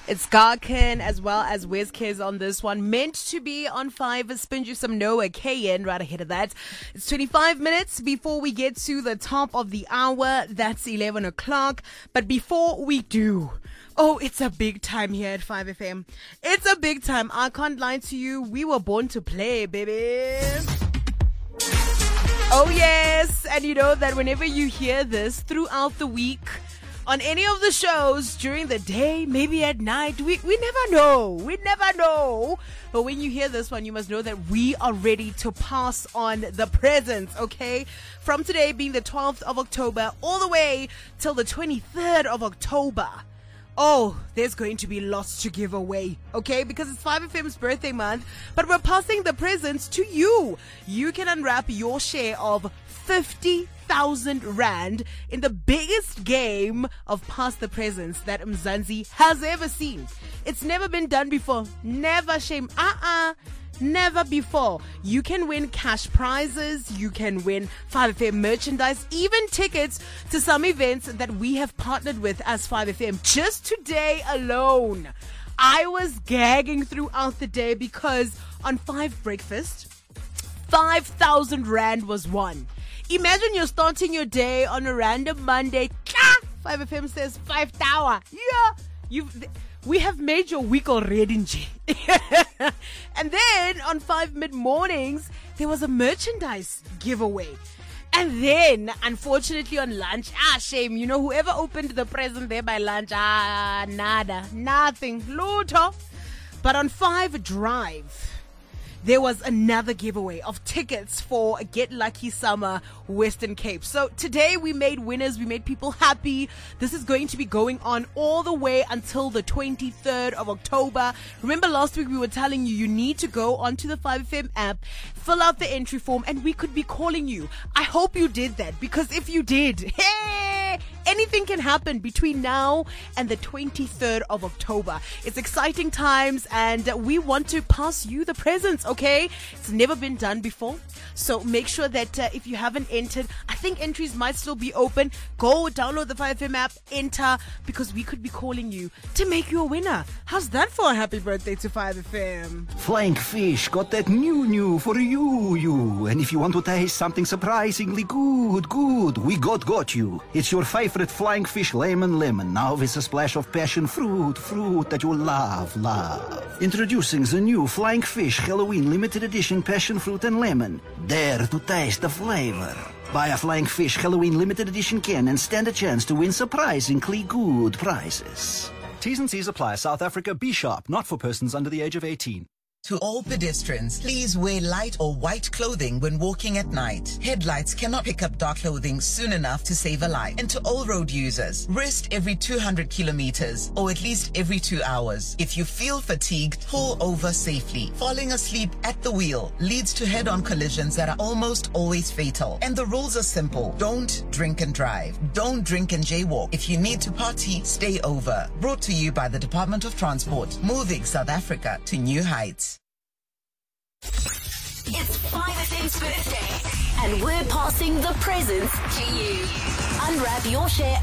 It's Garkin as well as WizKids on this one. Meant to be on 5. Spin you some Noah KN right ahead of that. It's 25 minutes before we get to the top of the hour. That's 11 o'clock. But before we do, it's a big time here at 5FM. It's a big time. I can't lie to you. We were born to play, baby. Oh, yes. And you know that whenever you hear this throughout the week, on any of the shows during the day, maybe at night, we never know. We never know. But when you hear this one, you must know that we are ready to pass on the presents, okay? From today being the 12th of October all the way till the 23rd of October. Oh, there's going to be lots to give away, okay? Because it's 5FM's birthday month, but we're passing the presents to you. You can unwrap your share of 50,000 Rand in the biggest game of Pass the Presents that Mzansi has ever seen. It's never been done before. Never shame. Never before. You can win cash prizes. You can win 5FM merchandise, even tickets to some events that we have partnered with as 5FM. Just today alone, I was gagging throughout the day because on 5 Breakfast, 5,000 Rand was won. Imagine you're starting your day on a random Monday. 5FM says 5 tower. Yeah, we have made your week already, Nji. And then on 5 mid-mornings, there was a merchandise giveaway. And then, unfortunately, on lunch, shame. You know, whoever opened the present there by lunch, nada, nothing, luto. But on 5 Drive, there was another giveaway of tickets for Get Lucky Summer Western Cape. So today we made winners. We made people happy. This is going to be going on all the way until the 23rd of October. Remember last week we were telling you need to go onto the 5FM app, fill out the entry form, and we could be calling you. I hope you did that, because if you did, hey, anything can happen between now and the 23rd of October. It's exciting times, and we want to pass you the presents, okay? It's never been done before. So make sure that if you haven't entered, I think entries might still be open. Go download the 5FM app, enter, because we could be calling you to make you a winner. How's that for a happy birthday to 5FM? Flying Fish got that new for you. And if you want to taste something surprisingly good, we got you. It's your favorite Flying Fish lemon, now with a splash of passion fruit that you love. Introducing the new Flying Fish Halloween limited edition passion fruit and lemon. Dare to taste the flavor. Buy a Flying Fish Halloween limited edition can and stand a chance to win surprisingly good prizes. T's and C's apply. South Africa, be sharp, not for persons under the age of 18. To all pedestrians, please wear light or white clothing when walking at night. Headlights cannot pick up dark clothing soon enough to save a life. And to all road users, rest every 200 kilometers or at least every 2 hours. If you feel fatigued, pull over safely. Falling asleep at the wheel leads to head-on collisions that are almost always fatal. And the rules are simple. Don't drink and drive. Don't drink and jaywalk. If you need to party, stay over. Brought to you by the Department of Transport, moving South Africa to new heights. It's 5FM's birthday, and we're passing the presents to you. Unwrap your share